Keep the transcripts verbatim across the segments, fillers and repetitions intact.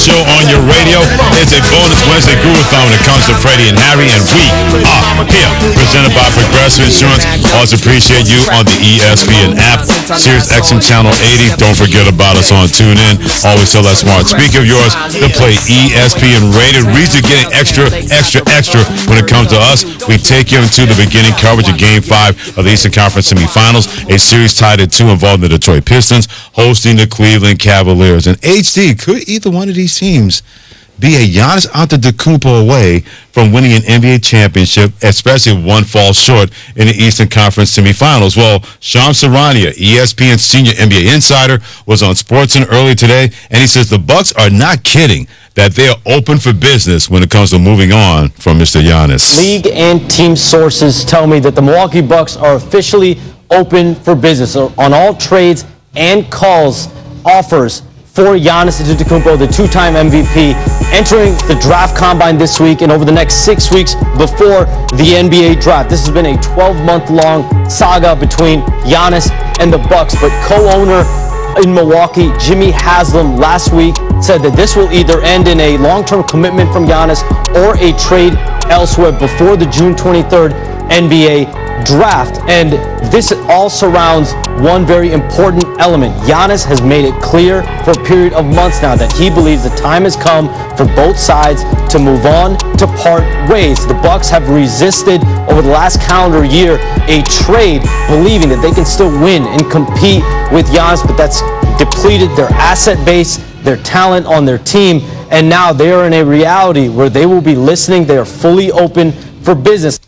show on your radio. It's a bonus Wednesday Groove-a-thon when it comes to Freddie and Harry, and we are here. Presented by Progressive Insurance. Always appreciate you on the E S P N app, Sirius X M Channel eighty. Don't forget about us on TuneIn. Always tell that smart speaker of yours to play E S P N rated. Reason getting extra, extra, extra when it comes to us. We take you into the beginning coverage of Game five of the Eastern Conference semifinals, a series tied at two involving the Detroit Pistons hosting the Cleveland Cavaliers. And H D, could either one of these teams be a Giannis Antetokounmpo away from winning an N B A championship, especially if one falls short in the Eastern Conference semifinals? Well, Shams Charania, E S P N senior N B A insider, was on SportsCenter earlier today, and he says the Bucks are not kidding that they are open for business when it comes to moving on from Mister Giannis. League and team sources tell me that the Milwaukee Bucks are officially open for business on all trades and calls, offers for Giannis Antetokounmpo, the two-time M V P, entering the draft combine this week and over the next six weeks before the N B A draft. This has been a twelve-month-long saga between Giannis and the Bucks, but co-owner in Milwaukee, Jimmy Haslam, last week said that this will either end in a long-term commitment from Giannis or a trade elsewhere before the June twenty-third N B A draft. And this all surrounds one very important element. Giannis has made it clear for a period of months now that he believes the time has come for both sides to move on, to part ways. The Bucks have resisted over the last calendar year a trade, believing that they can still win and compete with Giannis, but that's depleted their asset base, their talent on their team, and now they are in a reality where they will be listening. They are fully open for business.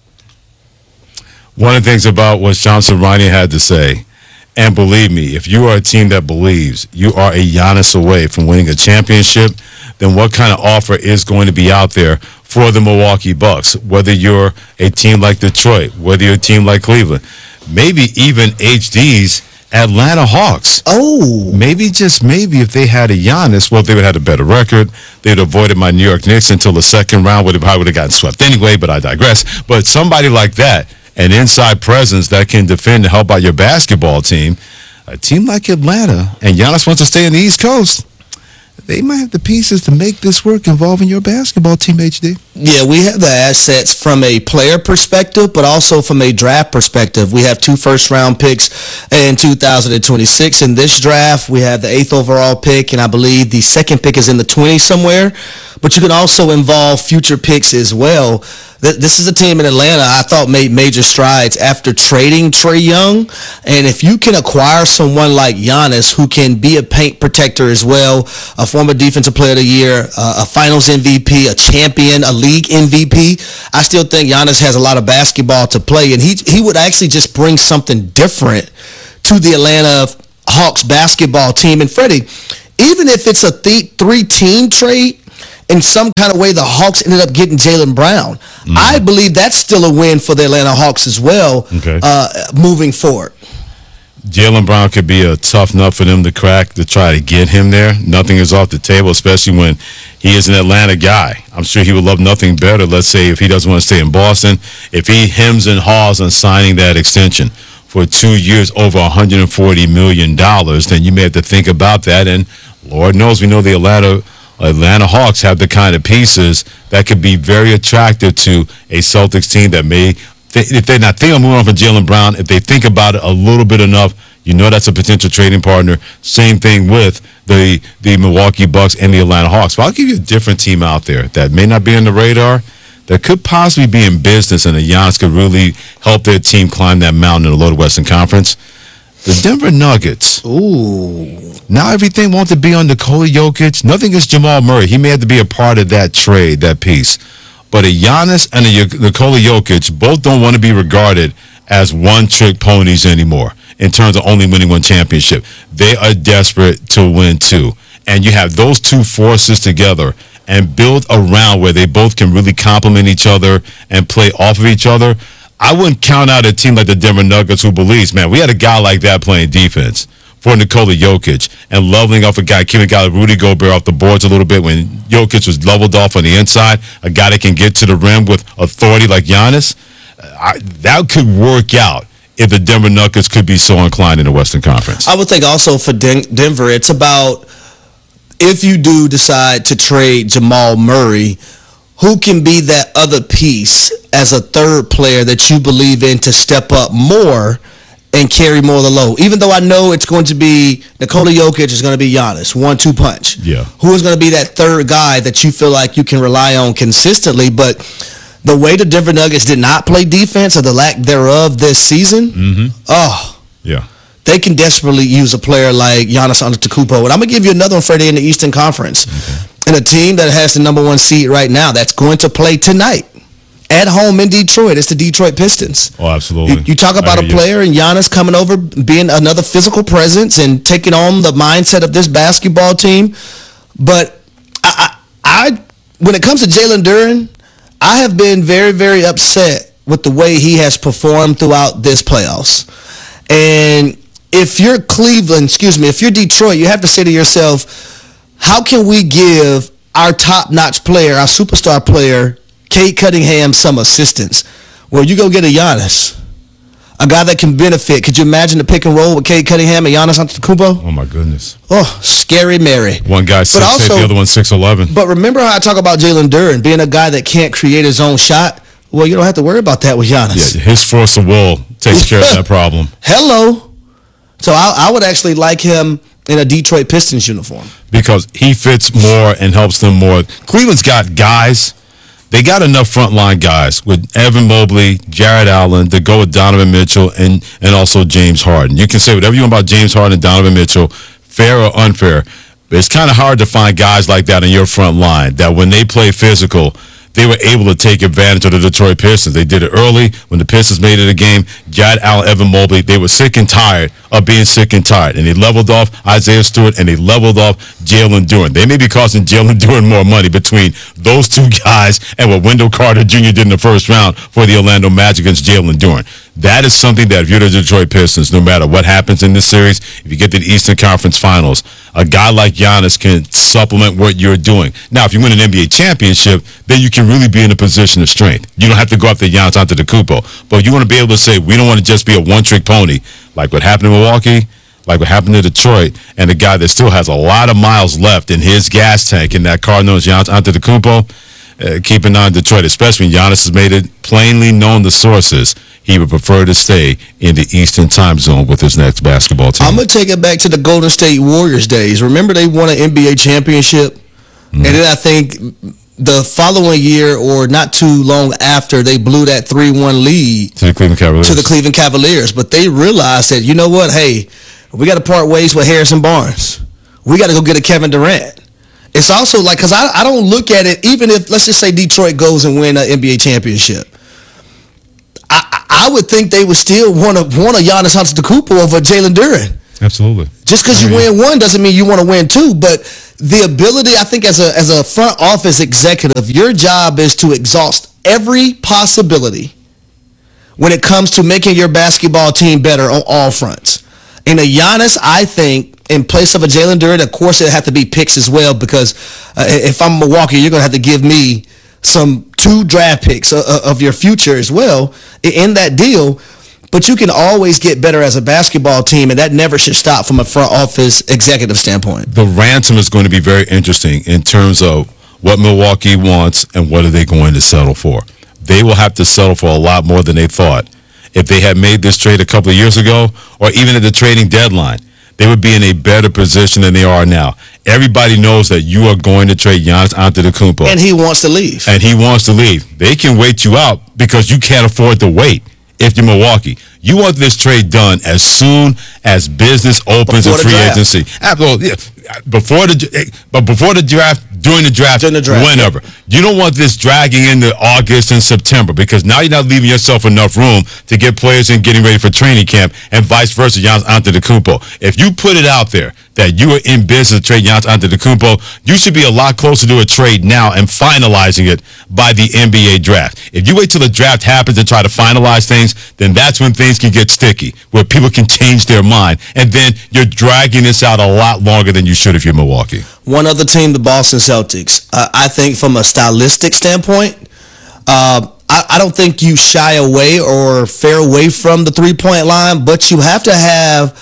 One of the things about what Shams Charania had to say, and believe me, if you are a team that believes you are a Giannis away from winning a championship, then what kind of offer is going to be out there for the Milwaukee Bucks? Whether you're a team like Detroit, whether you're a team like Cleveland, maybe even H D's Atlanta Hawks. Oh. Maybe, just maybe, if they had a Giannis, well, they would have had a better record. They'd avoided my New York Knicks until the second round, where they probably would have gotten swept anyway, but I digress. But somebody like that, an inside presence that can defend and help out your basketball team, a team like Atlanta, and Giannis wants to stay on the East Coast, they might have the pieces to make this work involving your basketball team, H D. Yeah, we have the assets from a player perspective, but also from a draft perspective. We have two first-round picks in two thousand twenty-six. In this draft, we have the eighth overall pick, and I believe the second pick is in the twenties somewhere. But you can also involve future picks as well. This is a team in Atlanta I thought made major strides after trading Trae Young. And if you can acquire someone like Giannis, who can be a paint protector as well, a former Defensive Player of the Year, uh, a Finals M V P, a champion, a league M V P, I still think Giannis has a lot of basketball to play. And he he would actually just bring something different to the Atlanta Hawks basketball team. And Freddie, even if it's a th- three-team trade, in some kind of way, the Hawks ended up getting Jaylen Brown. Mm. I believe that's still a win for the Atlanta Hawks as well, okay. uh, moving forward. Jaylen Brown could be a tough nut for them to crack to try to get him there. Nothing is off the table, especially when he is an Atlanta guy. I'm sure he would love nothing better, let's say, if he doesn't want to stay in Boston, if he hems and haws on signing that extension for two years over one hundred forty million dollars, then you may have to think about that. And Lord knows we know the Atlanta Atlanta Hawks have the kind of pieces that could be very attractive to a Celtics team that may, th- if they're not thinking of moving on from Jaylen Brown, if they think about it a little bit enough, you know that's a potential trading partner. Same thing with the the Milwaukee Bucks and the Atlanta Hawks. But I'll give you a different team out there that may not be on the radar, that could possibly be in business, and the Giannis could really help their team climb that mountain in the Loaded Western Conference. The Denver Nuggets. Ooh. Now everything wants to be on Nikola Jokic. Nothing against Jamal Murray. He may have to be a part of that trade, that piece. But a Giannis and a Nikola Jokic both don't want to be regarded as one-trick ponies anymore in terms of only winning one championship. They are desperate to win two. And you have those two forces together and build around where they both can really complement each other and play off of each other. I wouldn't count out a team like the Denver Nuggets who believes, man, we had a guy like that playing defense for Nikola Jokic and leveling off a guy, keeping a guy like Rudy Gobert off the boards a little bit when Jokic was leveled off on the inside, a guy that can get to the rim with authority like Giannis. I, that could work out if the Denver Nuggets could be so inclined in the Western Conference. I would think also for Den- Denver, it's about if you do decide to trade Jamal Murray, who can be that other piece as a third player that you believe in to step up more and carry more of the load? Even though I know it's going to be Nikola Jokic, is going to be Giannis, one two punch. Yeah. Who is going to be that third guy that you feel like you can rely on consistently? But the way the Denver Nuggets did not play defense, or the lack thereof this season, Mm-hmm. oh, Yeah. they can desperately use a player like Giannis Antetokounmpo. And I'm going to give you another one, Freddie, in the Eastern Conference. Okay. And a team that has the number one seed right now that's going to play tonight at home in Detroit. It's the Detroit Pistons. Oh, absolutely. You, you talk about I a hear you. player and Giannis coming over, being another physical presence and taking on the mindset of this basketball team. But I, I, I when it comes to Jalen Duren, I have been very, very upset with the way he has performed throughout this playoffs. And if you're Cleveland, excuse me, if you're Detroit, you have to say to yourself, how can we give our top-notch player, our superstar player, Cade Cunningham, some assistance? Well, you go get a Giannis, a guy that can benefit. Could you imagine the pick and roll with Cade Cunningham and Giannis Antetokounmpo? Oh, my goodness. Oh, scary Mary. One guy six eight, the other one six eleven. But remember how I talk about Jalen Duren being a guy that can't create his own shot? Well, you don't have to worry about that with Giannis. Yeah, his force of will takes care of that problem. Hello. So I, I would actually like him in a Detroit Pistons uniform. Because he fits more and helps them more. Cleveland's got guys. They got enough frontline guys with Evan Mobley, Jared Allen, to go with Donovan Mitchell, and, and also James Harden. You can say whatever you want about James Harden and Donovan Mitchell, fair or unfair, but it's kind of hard to find guys like that in your front line that when they play physical, they were able to take advantage of the Detroit Pistons. They did it early when the Pistons made it a game. Jared Allen, Evan Mobley, they were sick and tired of being sick and tired. And they leveled off Isaiah Stewart, and they leveled off Jalen Duren. They may be costing Jalen Duren more money between those two guys and what Wendell Carter Junior did in the first round for the Orlando Magic against Jalen Duren. That is something that if you're the Detroit Pistons, no matter what happens in this series, if you get to the Eastern Conference Finals, a guy like Giannis can supplement what you're doing. Now, if you win an N B A championship, then you can really be in a position of strength. You don't have to go after Giannis Antetokounmpo, but you want to be able to say, we don't want to just be a one-trick pony, like what happened in Milwaukee, like what happened to Detroit, and the guy that still has a lot of miles left in his gas tank in that car known as Giannis Antetokounmpo. Uh, keep an eye on Detroit, especially when Giannis has made it plainly known to sources he would prefer to stay in the Eastern time zone with his next basketball team. I'm going to take it back to the Golden State Warriors days. Remember they won an N B A championship? Mm-hmm. And then I think the following year or not too long after, they blew that three one lead to the Cleveland Cavaliers. To the Cleveland Cavaliers. But they realized that, you know what, hey, we got to part ways with Harrison Barnes. We got to go get a Kevin Durant. It's also like, because I, I don't look at it, even if, let's just say Detroit goes and win an N B A championship. I, I would think they would still want to want a Giannis Antetokounmpo over Jalen Duren. Absolutely. Just because you win one doesn't mean you want to win two. But the ability, I think, as a as a front office executive, your job is to exhaust every possibility when it comes to making your basketball team better on all fronts. And a Giannis, I think, in place of a Jalen Duren, of course, it have to be picks as well, because uh, if I'm Milwaukee, you're going to have to give me some two draft picks of, of your future as well in that deal. But you can always get better as a basketball team, and that never should stop from a front office executive standpoint. The ransom is going to be very interesting in terms of what Milwaukee wants and what are they going to settle for. They will have to settle for a lot more than they thought. If they had made this trade a couple of years ago, or even at the trading deadline, they would be in a better position than they are now. Everybody knows that you are going to trade Giannis Antetokounmpo. And he wants to leave. And he wants to leave. They can wait you out because you can't afford to wait if you're Milwaukee. You want this trade done as soon as business opens in free agency. Absolutely. Before the, but before the draft, during the draft, during the draft whenever. Yeah. You don't want this dragging into August and September, because now you're not leaving yourself enough room to get players in getting ready for training camp, and vice versa, Giannis Antetokounmpo. If you put it out there that you are in business to trade Giannis Antetokounmpo, you should be a lot closer to a trade now and finalizing it by the N B A draft. If you wait till the draft happens and try to finalize things, then that's when things can get sticky, where people can change their mind, and then you're dragging this out a lot longer than you should if you're Milwaukee. One other team, the Boston Celtics. Uh, I think from a stylistic standpoint, uh, I, I don't think you shy away or fare away from the three-point line, but you have to have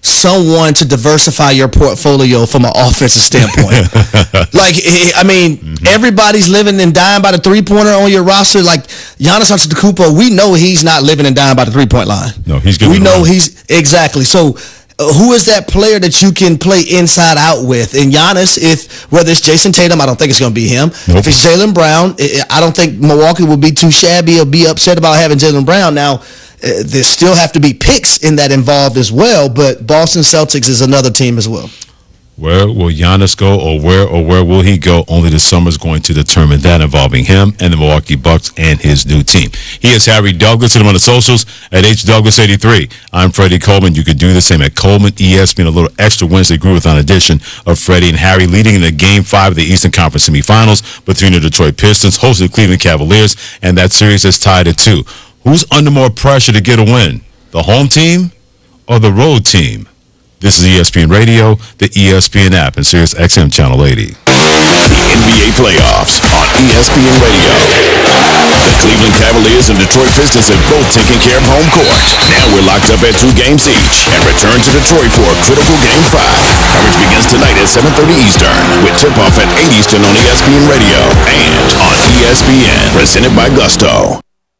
someone to diversify your portfolio from an offensive standpoint. Like, I mean, mm-hmm. everybody's living and dying by the three-pointer on your roster. Like, Giannis Antetokounmpo, we know he's not living and dying by the three-point line. No, he's good. We know run. he's – exactly. So, uh, who is that player that you can play inside out with? And Giannis, if whether it's Jason Tatum, I don't think it's going to be him. Nope. If it's Jaylen Brown, I don't think Milwaukee will be too shabby or be upset about having Jaylen Brown. Now, uh, there still have to be picks in that involved as well, but Boston Celtics is another team as well. Where will Giannis go, or where or where will he go? Only the summer's going to determine that, involving him and the Milwaukee Bucks and his new team. He is Harry Douglas. Hit him on the socials at H Douglas eighty-three. I'm Freddie Coleman. You can do the same at Coleman E S P N. A little extra Wednesday Groovathon edition of Freddie and Harry, leading in the Game Five of the Eastern Conference semifinals between the Detroit Pistons, hosting the Cleveland Cavaliers, and that series is tied at two. Who's under more pressure to get a win, the home team or the road team? This is E S P N Radio, the E S P N app, and Sirius X M Channel eighty. The N B A playoffs on E S P N Radio. The Cleveland Cavaliers and Detroit Pistons have both taken care of home court. Now we're locked up at two games each and return to Detroit for a critical Game five. Coverage begins tonight at seven thirty Eastern with tip-off at eight Eastern on E S P N Radio and on E S P N, presented by Gusto.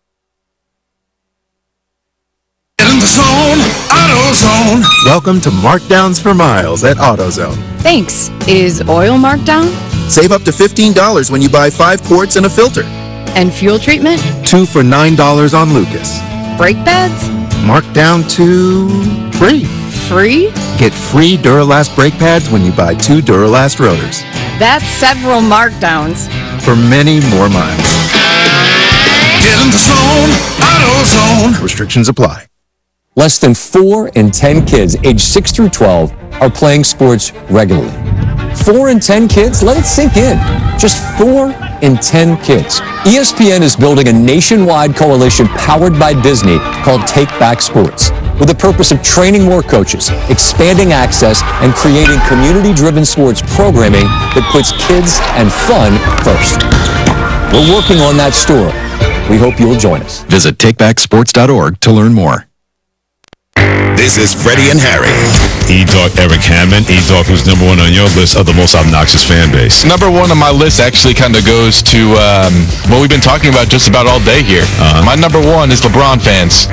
In the zone, AutoZone. Welcome to Markdowns for Miles at AutoZone. Thanks. Is oil marked down? Save up to fifteen dollars when you buy five quarts and a filter. And fuel treatment? Two for nine dollars on Lucas. Brake pads? Marked down to free. Free? Get free Duralast brake pads when you buy two Duralast rotors. That's several markdowns. For many more miles. Get in the zone, AutoZone. Restrictions apply. Less than four in ten kids aged six through twelve are playing sports regularly. Four in ten kids? Let it sink in. Just four in ten kids. E S P N is building a nationwide coalition powered by Disney called Take Back Sports, with the purpose of training more coaches, expanding access, and creating community-driven sports programming that puts kids and fun first. We're working on that story. We hope you'll join us. Visit take back sports dot org to learn more. This is Freddie and Harry. E-Dog Eric Hammond. E-Dog, who's number one on your list of the most obnoxious fan base? Number one on my list actually kind of goes to um, what we've been talking about just about all day here. Uh-huh. My number one is LeBron fans.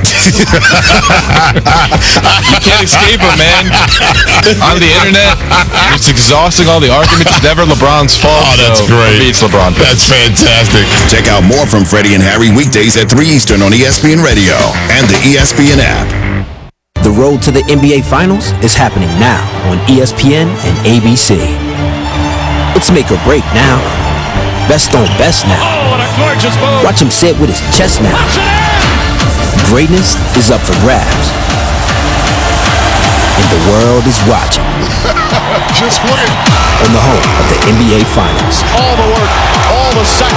You can't escape them, man. On the internet, it's exhausting, all the arguments. It's never LeBron's fault. Oh, that's so great. It's LeBron fans. That's fantastic. Check out more from Freddie and Harry weekdays at three Eastern on E S P N Radio and the E S P N app. The road to the N B A Finals is happening now on E S P N and A B C. It's make or break now. Best on best now. Watch him sit with his chest now. Greatness is up for grabs. And the world is watching. Just win. On the home of the N B A Finals. All the work, all the sacrifice.